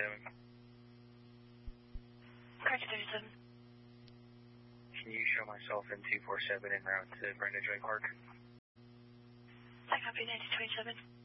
37. Correct 37. Can you show myself in 247 en route to Brenda Joy Park? I copy 9027.